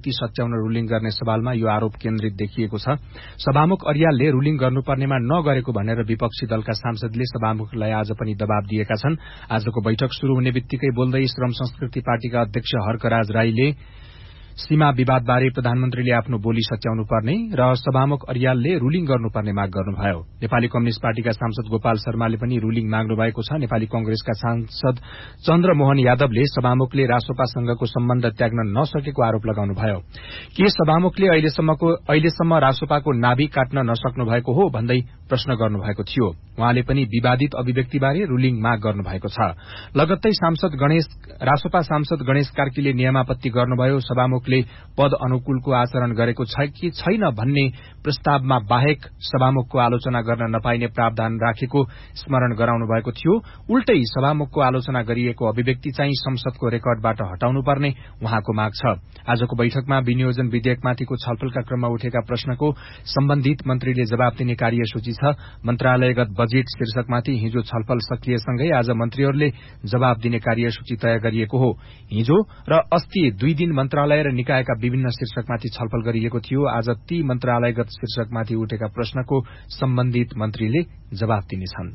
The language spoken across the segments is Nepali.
अभिव्यक्ति सच्याउन रुलिङ गर्ने सवालमा यो आरोप केन्द्रित देखिएको छ। सभामुख अर्यालले रुलिङ गर्नुपर्नेमा नगरेको भनेर विपक्षी दलका सांसदले सभामुखलाई आज पनि दबाव दिएका छन्। आजको बैठक शुरू हुने बित्तिकै बोल्दै श्रम संस्कृति पार्टीका अध्यक्ष हर्कराज राईले सीमा विवादबारे प्रधानमन्त्रीले आफ्नो बोली सच्याउनु पर्ने र सभामुख अर्यालले रुलिङ गर्नुपर्ने माग गर्नुभयो। नेपाली कम्युनिष्ट पार्टीका सांसद गोपाल शर्माले पनि रुलिङ माग्नु भएको छ। नेपाली कंग्रेसका सांसद चन्द्रमोहन यादवले सभामुखले रासोपासँगको सम्बन्ध त्याग्न नसकेको आरोप लगाउनुभयो। के सभामुखले अहिलेसम्म रासोपाको नाभि काट्न नसक्नु भएको हो भन्दै प्रश्न गर्नुभएको थियो। उहाँले पनि विवादित अभिव्यक्तिबारे रुलिङ माग गर्नुभएको छ। लगत्तै रासोपा सांसद गणेश कार्कीले नियमापत्ति गर्नुभयो। सभामुखले पद अनुकूलको आचरण गरेको छ कि छैन भन्ने प्रस्तावमा बाहेक सभामुखको आलोचना गर्न नपाइने प्रावधान राखेको स्मरण गराउनु भएको थियो। उल्टै सभामुखको आलोचना गरिएको अभिव्यक्ति चाहिँ संसदको रेकर्डबाट हटाउनुपर्ने उहाँको माग छ। आजको बैठकमा विनियोजन विधेयकमाथिको छलफलका क्रममा उठेका प्रश्नको सम्बन्धित मन्त्रीले जवाब दिने कार्यसूची छ। मन्त्रालयगत बजेट शीर्षकमाथि हिजो छलफल सकिएसँगै आज मन्त्रीहरूले जवाब दिने कार्यसूची तय गरिएको हो। हिजो र अस्ति 2 दिन मन्त्रालय र निकायका विभिन्न शीर्षकमाथि छलफल गरिएको थियो। आज ती मन्त्रालयगत शीर्षकमाथि उठेका प्रश्नको सम्बन्धित मन्त्रीले जवाब दिनेछन्।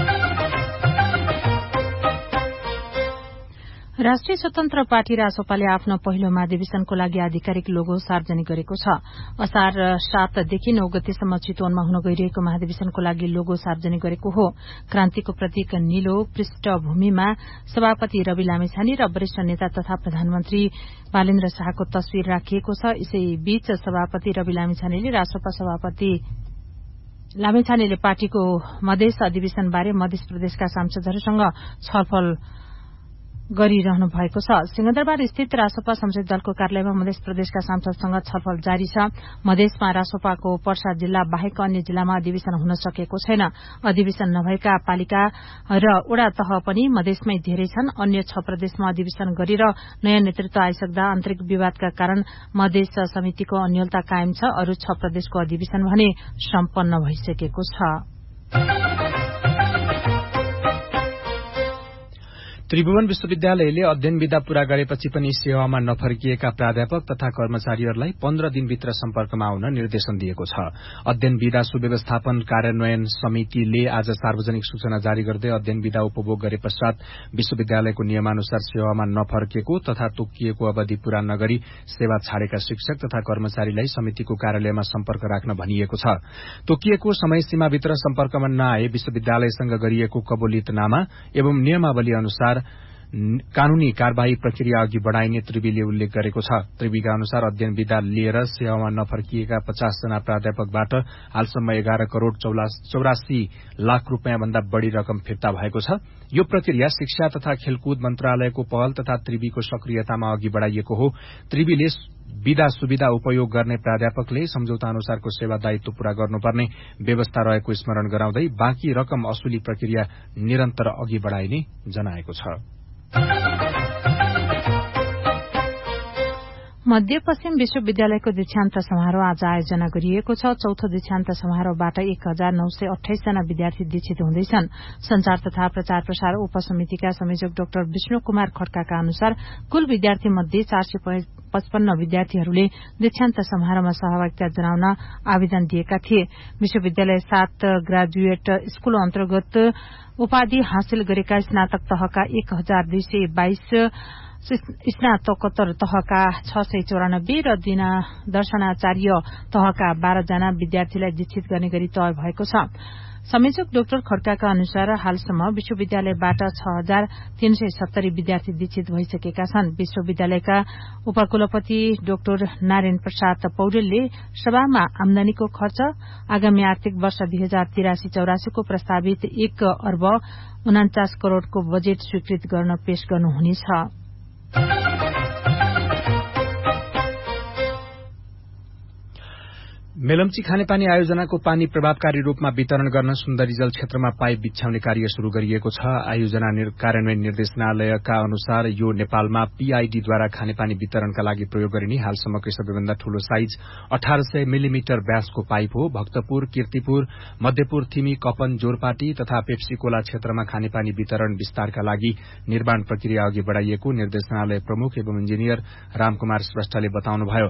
राष्ट्रिय स्वतन्त्र पार्टी रासोपाले आफ्नो पहिलो महाधिवेशनको लागि आधिकारिक लोगो सार्वजनिक गरेको छ। असार 7 देखि 9 गतेसम्म चितवनमा हुन गइरहेको महाधिवेशनको लागि लोगो सार्वजनिक गरेको हो। क्रान्तिको प्रतीक नीलो पृष्ठभूमिमा सभापति रवि लामिछाने र वरिष्ठ नेता तथा प्रधानमन्त्री बालेन्द्र शाहको तस्विर राखिएको छ। यसैबीच सभापति रवि लामिछानेले रासोपा सभापति लामिछानेले पार्टीको मधेस अधिवेशनबारे मध्य प्रदेशका सांसदहरूसँग छलफल गरिरहनु भएको छ। सिंहदरबार स्थित रासोपा संसदीय दलको कार्यालयमा मध्य प्रदेशका सांसदसँग छलफल जारी छ। मधेसमा रासोपाको पर्सा जिल्ला बाहेक अन्य जिल्लामा अधिवेशन हुन सकेको छैन। अधिवेशन नभएका पालिका र वडा तह पनि मधेसमै धेरै छन्। अन्य 6 प्रदेशमा अधिवेशन गरेर नयाँ नेतृत्व आइसक्दा आन्तरिक विवादका कारण मधेस समितिको अन्यलता कायम छ। अरू 6 प्रदेशको अधिवेशन भने सम्पन्न भइसकेको छ। त्रिभुवन विश्वविद्यालयले अध्ययन विधा पूरा गरेपछि पनि सेवामा नफर्किएका प्राध्यापक तथा कर्मचारीहरूलाई 15 दिनभित्र सम्पर्कमा आउन निर्देशन दिएको छ। अध्ययन विधा सुव्यवस्थापन कार्यान्वयन समितिले आज सार्वजनिक सूचना जारी गर्दै अध्ययन विधा उपभोग गरे पश्चात विश्वविद्यालयको नियमानुसार सेवामा नफर्किएको तथा तोकिएको अवधि पूरा नगरी सेवा छाडेका शिक्षक तथा कर्मचारीलाई समितिको कार्यालयमा सम्पर्क राख्न भनिएको छ। तोकिएको समय सीमाभित्र सम्पर्कमा नआए विश्वविद्यालयसँग गरिएको कबुलियतनामा एवं नियमावली अनुसार कानूनी कार्यवाही प्रक्रिया अघि बढ़ाइने त्रिवीले उल्लेख गरेको छ। त्रिवीका अनुसार अध्ययन विधा लिएर सेवामा नफर्किएका 50 जना प्राध्यापकबाट हालसम्म 11 करोड़ 84 लाख रूपियाँ भन्दा बढ़ी रकम फिर्ता भएको छ। यो प्रक्रिया शिक्षा तथा खेलकुद मन्त्रालयको पहल तथा त्रिवीको सक्रियतामा अघि बढ़ाइएको हो। त्रिवीले विधा सुविधा उपयोग गर्ने प्राध्यापकले सम्झौता अनुसारको सेवा दायित्व पूरा गर्नुपर्ने व्यवस्था रहेको स्मरण गराउँदै बाँकी रकम असुली प्रक्रिया निरन्तर अघि बढ़ाइने जनाएको छ। मध्यपश्चिम विश्वविद्यालयको दीक्षान्त समारोह आज आयोजना गरिएको छ। चौथो दीक्षान्त समारोहबाट 1928 जना विद्यार्थी दीक्षित हुँदैछन्। संचार तथा प्रचार प्रसार उपसमितिका संयोजक डाक्टर विष्णु कुमार खड्काका अनुसार कुल विद्यार्थी मध्ये 455 विद्यार्थीहरूले दीक्षान्त समारोहमा सहभागिता जनाउन आवेदन दिएका थिए। विश्वविद्यालय 7 ग्रेजुएट स्कूल अन्तर्गत उपाधि हासिल गरेका स्नातक तहका 1222 स्नातकोत्तर तहका 694 र दर्शनाचार्य तहका 12 जना विद्यार्थीलाई दीक्षित गर्ने गरी तय भएको छ। संयोजक डाक्टर खड्काका अनुसार हालसम्म विश्वविद्यालयबाट 6370 विद्यार्थी दीक्षित भइसकेका छन्। विश्वविद्यालयका उपकुलपति डाक्टर नारायण प्रसाद पौडेलले सभामा आमदानीको खर्च आगामी आर्थिक वर्ष 2083-84 को प्रस्तावित 1,49 करोड़को बजेट स्वीकृत गर्न पेश गर्नुहुनेछ। मेलम्ची खानेपानी आयोजनाको पानी प्रभावकारी रूपमा वितरण गर्न सुन्दरीजल क्षेत्रमा पाइप बिछ्याउने कार्य शुरू गरिएको छ। आयोजना कार्यान्वयन निर्देशनालयका अनुसार यो नेपालमा पीआईडीद्वारा खानेपानी वितरणका लागि प्रयोग गरिने हालसम्मकै सबैभन्दा ठूलो साइज 1800 मिलिमिटर व्यासको पाइप हो। भक्तपुर, कीर्तिपुर, मध्यपुर, थिमी, कपन, जोरपाटी तथा पेप्सीकोला क्षेत्रमा खानेपानी वितरण विस्तारका लागि निर्माण प्रक्रिया अघि बढ़ाइएको निर्देशनालय प्रमुख एवं इन्जिनियर रामकुमार श्रेष्ठले बताउनुभयो।